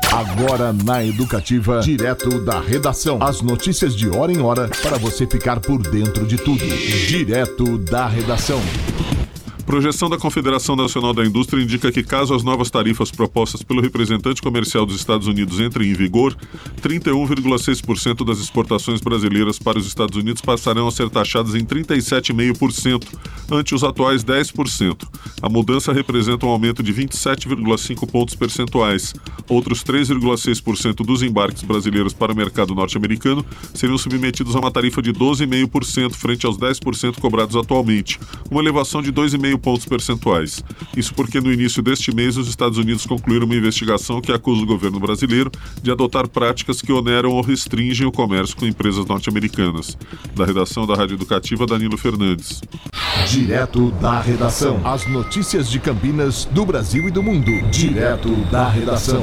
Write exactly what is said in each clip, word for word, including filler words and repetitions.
Agora na Educativa, direto da redação. As notícias de hora em hora para você ficar por dentro de tudo. Direto da redação. Projeção da Confederação Nacional da Indústria indica que, caso as novas tarifas propostas pelo representante comercial dos Estados Unidos entrem em vigor, trinta e um vírgula seis por cento das exportações brasileiras para os Estados Unidos passarão a ser taxadas em trinta e sete vírgula cinco por cento, ante os atuais dez por cento. A mudança representa um aumento de vinte e sete vírgula cinco pontos percentuais. Outros três vírgula seis por cento dos embarques brasileiros para o mercado norte-americano seriam submetidos a uma tarifa de doze vírgula cinco por cento frente aos dez por cento cobrados atualmente, uma elevação de dois vírgula cinco pontos percentuais. Isso porque no início deste mês os Estados Unidos concluíram uma investigação que acusa o governo brasileiro de adotar práticas que oneram ou restringem o comércio com empresas norte-americanas. Da redação da Rádio Educativa, Danilo Fernandes. Direto da redação. As notícias de Campinas, do Brasil e do mundo. Direto da redação.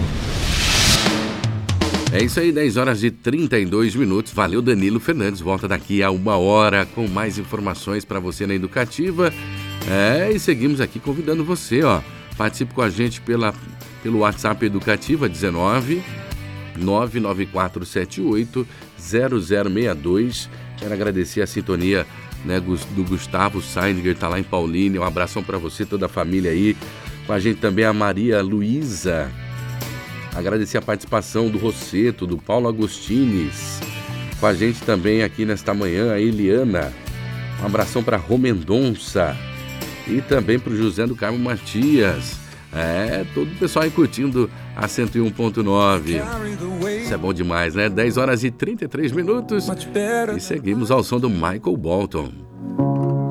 É isso aí, dez horas e trinta e dois minutos. Valeu, Danilo Fernandes. Volta daqui a uma hora com mais informações para você na Educativa. É, e seguimos aqui convidando você, ó. Participe com a gente pela, pelo WhatsApp Educativa dezenove, nove nove quatro sete oito, zero zero seis dois. Quero agradecer a sintonia, né, do Gustavo Seininger, tá lá em Paulínia. Um abração para você, toda a família aí. Com a gente também a Maria Luísa. Agradecer a participação do Rosseto, do Paulo Agostines. Com a gente também aqui nesta manhã a Eliana. Um abração para Rô Mendonça. E também para o José do Carmo Matias. É, todo o pessoal aí curtindo a cento e um ponto nove. Isso é bom demais, né? dez horas e trinta e três minutos. E seguimos ao som do Michael Bolton.